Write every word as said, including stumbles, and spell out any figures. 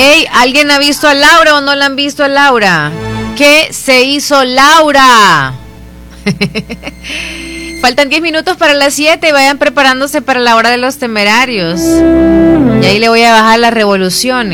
Hey, ¿alguien ha visto a Laura o no la han visto a Laura? ¿Qué se hizo Laura? Faltan diez minutos para las siete. Vayan preparándose para la hora de los temerarios. Y ahí le voy a bajar las revoluciones.